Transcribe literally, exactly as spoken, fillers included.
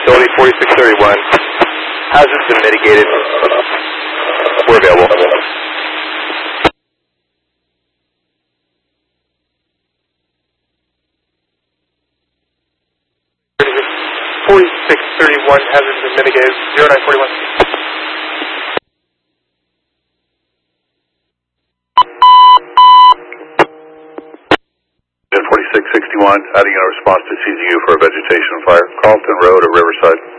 facility, forty-six thirty-one. Hazard's been mitigated. We're available. forty-six thirty-one, hazard's been mitigated. zero nine forty-one. forty-six sixty-one, adding a response to C Z U for a vegetation fire, Carlton Road or Riverside.